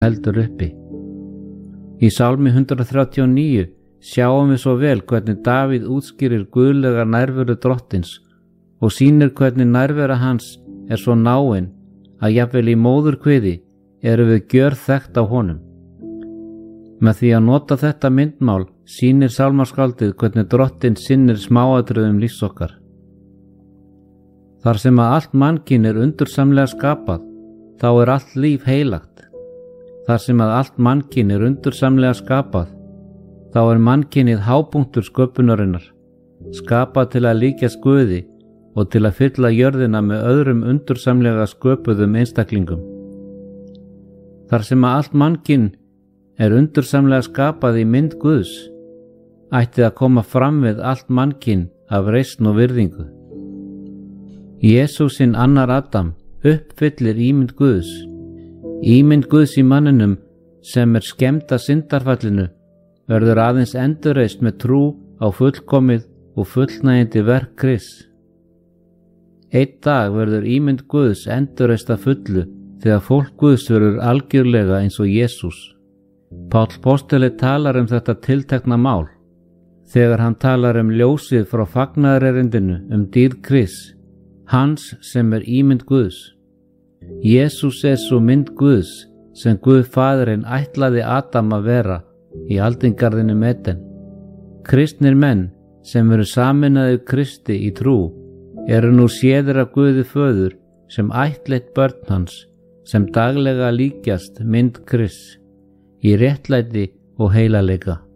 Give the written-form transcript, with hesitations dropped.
heldur uppi. Í Sálmi 139 sjáum við svo vel hvernig Davíð útskýrir guðlega nærveru Drottins og sýnir hvernig nærvera hans er svo náin að jafnvel í móðurkviði eru við gjörþekkt á honum. Með því að nota þetta myndmál sýnir sálmaskáldið hvernig Drottinn sinnir smáatriðum lífs okkar. Þar sem að allt mannkyn er undursamlega skapað, þá er allt líf heilagt. Þar sem að allt mannkyn er undursamlega skapað, þá er mannkynið hápunktur sköpunarinnar, skapað til að líkjast Guði og til að fylla jörðina með öðrum undursamlega sköpuðum einstaklingum. Þar sem að allt mannkyn er undursamlega skapað í mynd Guðs, ætti að koma fram við allt mannkyn af reisn og virðingu. Jesúsinn annar Adam uppfyllir ímynd Guðs. Ímynd Guðs í manninum sem er skemmd af syndarfallinu verður aðeins endurreist með trú á fullkomið og fullnægjandi verk Krists. Einn dag verður ímynd Guðs endurreist að fullu þegar fólk Guðs verður algjörlega eins og Jesús. Páll postuli talar þetta tiltekna mál þegar hann talar ljósið frá fagnaðarerindinu dýrð Krists, hans sem er ímynd Guðs. Jesús er svo mynd Guðs sem Guð Faðirinn ætlaði Adam að vera í aldingarðinum Eden. Kristnir menn sem eru sameinaðir Kristi í trú eru nú séðir af Guði Föður sem ættleitt börn hans sem daglega líkjast mynd Krists í réttlæti og heilagleika.